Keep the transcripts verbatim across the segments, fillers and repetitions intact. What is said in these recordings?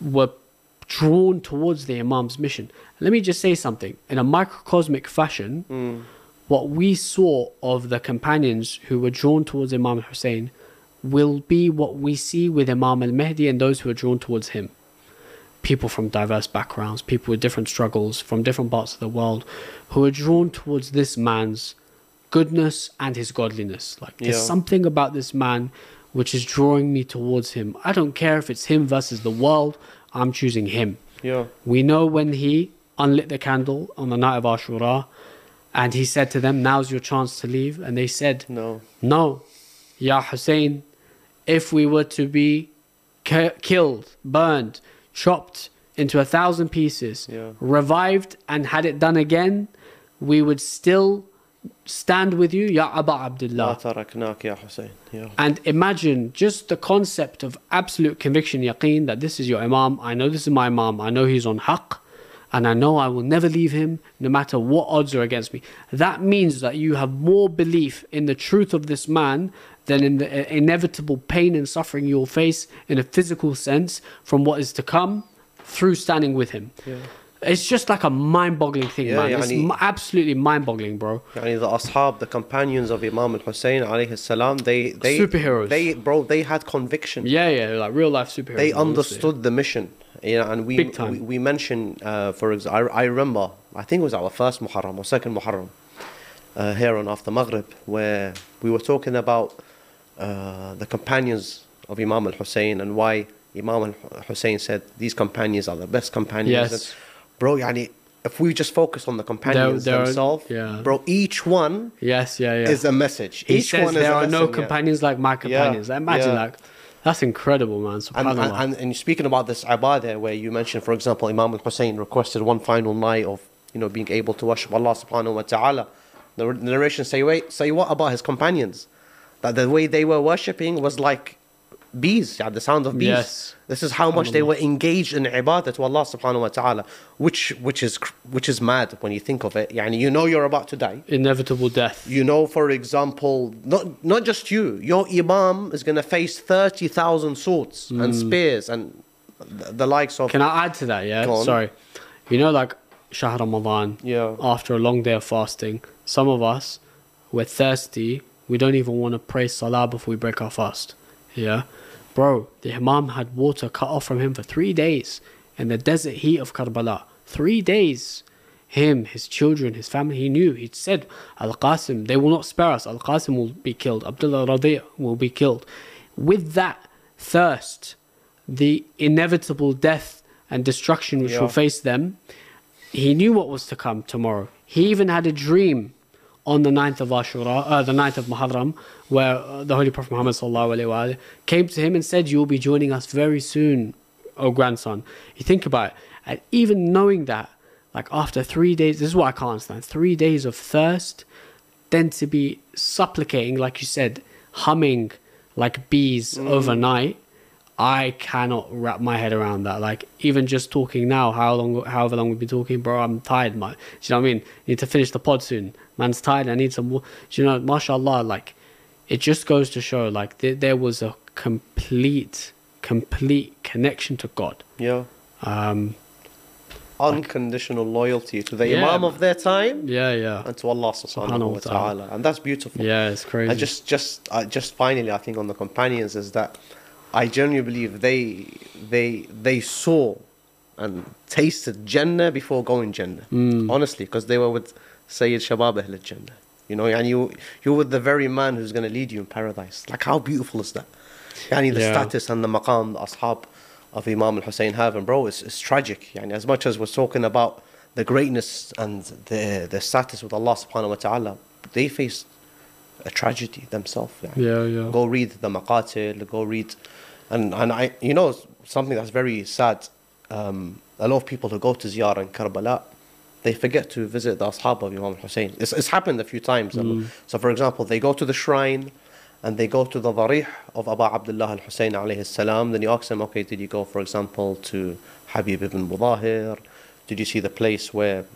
were drawn towards the Imam's mission. Let me just say something. In a microcosmic fashion, Mm. what we saw of the companions who were drawn towards Imam Hussein will be what we see with Imam al-Mahdi and those who are drawn towards him. People from diverse backgrounds, people with different struggles from different parts of the world, who are drawn towards this man's goodness and his godliness. Like, there's Yeah. something about this man which is drawing me towards him. I don't care if it's him versus the world, I'm choosing him. Yeah. We know when he unlit the candle on the night of Ashura and he said to them, now's your chance to leave. And they said, No. no, Ya Hussein, if we were to be ki- killed, burned, chopped into a thousand pieces, Yeah. revived and had it done again, we would still stand with you, Ya Aba ما Abdullah. تركناك يا حسين. Yeah. And imagine just the concept of absolute conviction, yaqeen, that this is your Imam. I know this is my Imam. I know he's on haqq. And I know I will never leave him no matter what odds are against me. That means that you have more belief in the truth of this man than in the uh, inevitable pain and suffering you'll face in a physical sense from what is to come through standing with him. Yeah. It's just like a mind-boggling thing, Yeah, man. يعني- It's m- absolutely mind-boggling, bro. يعني the ashab, the companions of Imam al-Hussein alayhi salam, they they Superheroes. They bro, they had conviction. Yeah, yeah, like real-life superheroes. They honestly. understood the mission. You know, and we Big time. we, we mentioned, uh, for example, I, I remember, I think it was our first Muharram or second Muharram uh, here on After Maghrib, where we were talking about uh, the companions of Imam al-Hussein and why Imam al-Hussein said these companions are the best companions. Yes. And, bro, yani, if we just focus on the companions They're- they're- themselves, yeah. bro, each one Yes, yeah, yeah. is a message. He each says one there is a are lesson, no yeah. companions like my companions. Imagine yeah. that. That's incredible, man. And, Subhanallah. and, and, and speaking about this ibadah, where you mentioned, for example, Imam al-Hussein requested one final night of, you know, being able to worship Allah subhanahu wa ta'ala. The narration say, wait, say what about his companions? That the way they were worshipping was like bees, yeah, the sound of bees. Yes. This is how much they were engaged in ibadah to Allah subhanahu wa ta'ala, which which is which is mad when you think of it. Yani, you know you're about to die. Inevitable death. You know, for example, not not just you, your Imam is going to face thirty thousand swords and spears and the, the likes of... Can I add to that, yeah? Go on. Sorry. You know, like Shahr Ramadan, Yeah. after a long day of fasting, some of us, we're thirsty. We don't even want to pray salah before we break our fast. Yeah? Bro, the Imam had water cut off from him for three days in the desert heat of Karbala. Three days. Him, his children, his family, he knew. He'd said, Al-Qasim, they will not spare us. Al-Qasim will be killed. Abdullah Radi' will be killed. With that thirst, the inevitable death and destruction which Yeah. will face them, he knew what was to come tomorrow. He even had a dream on the ninth of Ashura, uh, the ninth of Muharram, where uh, the Holy Prophet Muhammad sallallahu alaihi wasallam came to him and said, "You will be joining us very soon, O grandson." You think about it, and even knowing that, like after three days, this is what I can't understand: three days of thirst, then to be supplicating, like you said, humming like bees overnight. I cannot wrap my head around that. Like, even just talking now, how long, however long we've been talking, bro, I'm tired, man. Do you know what I mean? Need to finish the pod soon. Man's tired. I need some more. Do you know, mashallah, like, it just goes to show, like, th- there was a complete, complete connection to God. Yeah. Um, Unconditional loyalty to the Yeah, Imam man. of their time yeah, yeah. and to Allah subhanahu Subhanahu wa wa ta'ala. ta'ala. And that's beautiful. Yeah, it's crazy. And just, just, uh, just finally, I think on the companions is that I genuinely believe they, they, they saw and tasted Jannah before going Jannah. Mm. Honestly, because they were with Sayyid Shabab Ahl Jannah. You know, and you, you're with the very man who's going to lead you in paradise. Like, how beautiful is that? Yani the Yeah. status and the maqam, the ashab of Imam al-Hussein have, and bro, it's, it's tragic. Yani, as much as we're talking about the greatness and the, the status with Allah subhanahu wa ta'ala, they faced a tragedy themselves. Yani. yeah, yeah. Go read the Maqatil, go read, and, and I, you know, something that's very sad, um, a lot of people who go to Ziyarah in Karbala, they forget to visit the ashab of Imam al-Hussein. It's, it's happened a few times. Mm. So for example, they go to the shrine, and they go to the Dharih of Abu Abdullah al-Hussein alayhi salam. Then you ask them, okay, did you go, for example, to Habib ibn Mudahir? Did you see the place where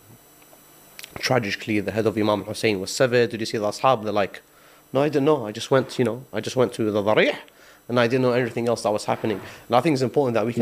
tragically the head of Imam al-Hussein was severed? Did you see the ashab? They're like, no, I didn't know. I just went, you know, I just went to the Dharih, and I didn't know anything else that was happening. And I think it's important that we can